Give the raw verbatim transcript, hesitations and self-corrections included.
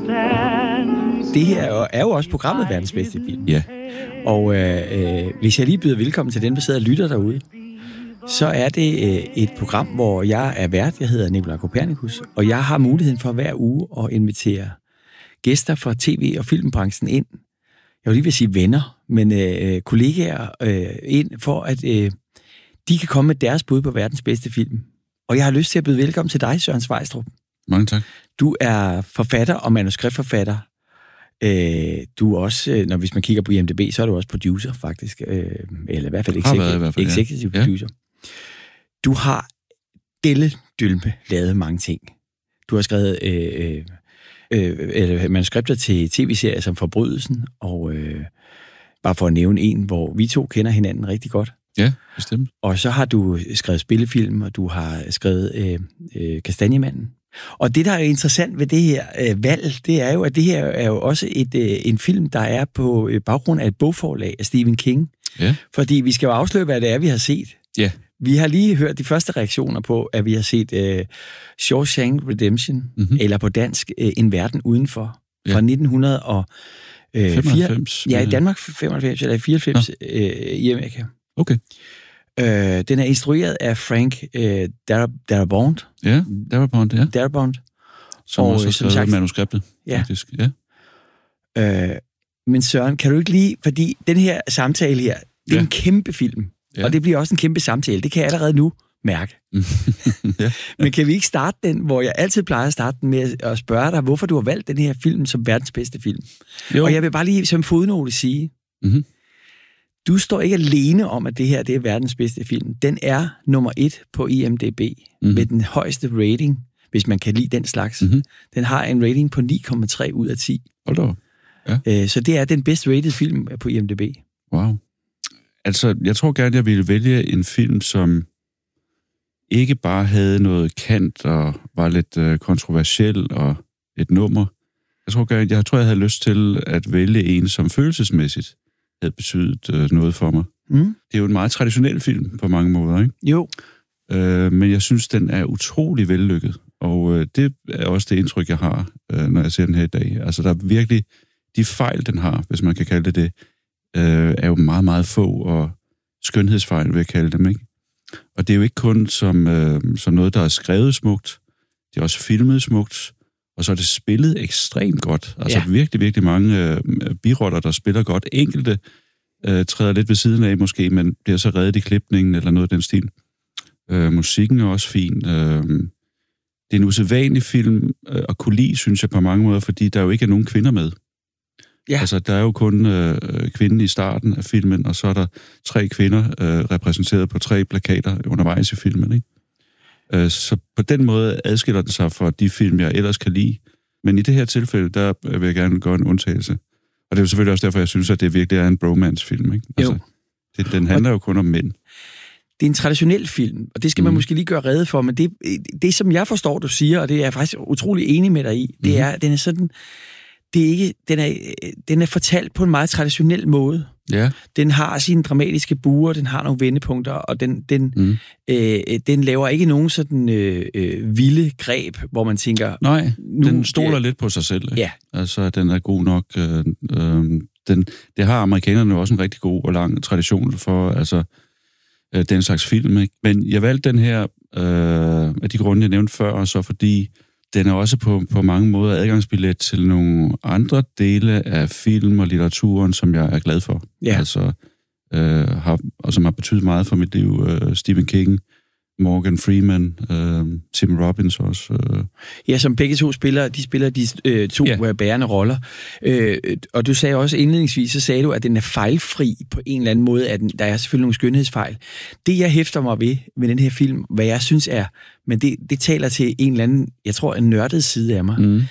Det her er jo, er jo også programmet Verdens Bedste Film. Ja. Og øh, øh, hvis jeg lige byder velkommen til den, der sidder og lytter derude, så er det øh, et program, hvor jeg er vært. Jeg hedder Nikolaj Kopernikus, og jeg har muligheden for hver uge at invitere gæster fra tv- og filmbranchen ind. Jeg vil lige vil sige venner, men øh, kollegaer øh, ind, for at øh, de kan komme med deres bud på verdens bedste film. Og jeg har lyst til at byde velkommen til dig, Søren Sveistrup. Mange tak. Du er forfatter og manuskriptforfatter. Øh, du er også, øh, når hvis man kigger på I M D B, så er du også producer, faktisk. Øh, eller i hvert fald executive, i hvert fald, ja. executive producer. Ja. Du har delle-dylme lavet mange ting. Du har skrevet øh, øh, manuskripter til tv-serier som Forbrydelsen, og øh, bare for at nævne en, hvor vi to kender hinanden rigtig godt. Ja, bestemt. Og så har du skrevet spillefilm, og du har skrevet øh, øh, Kastanjemanden. Og det, der er interessant ved det her øh, valg, det er jo, at det her er jo også et, øh, en film, der er på øh, baggrund af et bogforlag af Stephen King. Ja. Fordi vi skal jo afsløre, hvad det er, vi har set. Ja. Vi har lige hørt de første reaktioner på, at vi har set øh, Shawshank Redemption, mm-hmm. eller på dansk, øh, En verden udenfor, ja. Fra nitten femoghalvfems. Ja, i Danmark femoghalvfems, eller fireoghalvfems ja. øh, i Amerika. Okay. Øh, den er instrueret af Frank øh, Darabont. Ja, Darabont, ja. Darabont. Som og, også har skrevet sagt, manuskriptet, ja. faktisk. Ja. Øh, men Søren, kan du ikke lige... Fordi den her samtale her, det er ja. en kæmpe film. Ja. Og det bliver også en kæmpe samtale. Det kan jeg allerede nu mærke. ja. Men kan vi ikke starte den, hvor jeg altid plejer at starte den med at spørge dig, hvorfor du har valgt den her film som verdens bedste film? Jo. Og jeg vil bare lige som fodnote sige... Mm-hmm. Du står ikke alene om, at det her det er verdens bedste film. Den er nummer et på I M D B mm-hmm. med den højeste rating, hvis man kan lide den slags. Mm-hmm. Den har en rating på ni komma tre ud af ti. Hold da. Ja. Så det er den bedst rated film på I M D B. Wow. Altså, jeg tror gerne, jeg ville vælge en film, som ikke bare havde noget kant og var lidt øh, kontroversiel og et nummer. Jeg tror gerne, jeg tror, jeg havde lyst til at vælge en, som følelsesmæssigt havde betydet øh, noget for mig. Mm. Det er jo en meget traditionel film på mange måder, ikke? Jo. Øh, men jeg synes, den er utrolig vellykket, og øh, det er også det indtryk, jeg har, øh, når jeg ser den her i dag. Altså, der er virkelig... De fejl, den har, hvis man kan kalde det det, øh, er jo meget, meget få, og skønhedsfejl, vil jeg kalde dem, ikke? Og det er jo ikke kun som, øh, som noget, der er skrevet smukt, det er også filmet smukt, og så er det spillet ekstremt godt. Altså ja. virkelig, virkelig mange øh, biroller, der spiller godt. Enkelte øh, træder lidt ved siden af måske, men bliver så reddet i klipningen eller noget af den stil. Øh, musikken er også fin. Øh, det er en usædvanlig film øh, at kunne lide, synes jeg, på mange måder, fordi der jo ikke er nogen kvinder med. Ja. Altså, der er jo kun øh, kvinden i starten af filmen, og så er der tre kvinder øh, repræsenteret på tre plakater undervejs i filmen, ikke? Øh, så på den måde adskiller den sig fra de film, jeg ellers kan lide. Men i det her tilfælde, der vil jeg gerne gøre en undtagelse. Og det er jo selvfølgelig også derfor, jeg synes, at det virkelig er en bromance-film, ikke? Altså, jo. Det, den handler jo kun om mænd. Det er en traditionel film, og det skal man mm. måske lige gøre rede for, men det, det, som jeg forstår, du siger, og det er jeg faktisk utrolig enig med dig i, det mm. er, at den er sådan... Det er ikke, den, er, den er fortalt på en meget traditionel måde. Ja. Den har sine dramatiske buer, den har nogle vendepunkter, og den, den, mm. øh, den laver ikke nogen sådan øh, øh, vilde greb, hvor man tænker... Nej, nu, den stoler øh, lidt på sig selv. Ikke? Ja. Altså, den er god nok. Øh, øh, den, det har amerikanerne også en rigtig god og lang tradition for, altså øh, den slags film. Ikke? Men jeg valgte den her øh, af de grunde, jeg nævnte før, og så fordi... Den er også på, på mange måder adgangsbillet til nogle andre dele af film og litteraturen, som jeg er glad for. Ja. Altså, øh, har, og som har betydet meget for mit liv. Øh, Stephen King, Morgan Freeman, øh, Tim Robbins også. Øh. Ja, som begge to spiller, de spiller de øh, to ja. bærende roller. Øh, og du sagde også indledningsvis, så sagde du, at den er fejlfri på en eller anden måde. At den, der er selvfølgelig nogle skønhedsfejl. Det, jeg hæfter mig ved med den her film, hvad jeg synes er, men det, det taler til en eller anden, jeg tror, en nørdet side af mig, mm.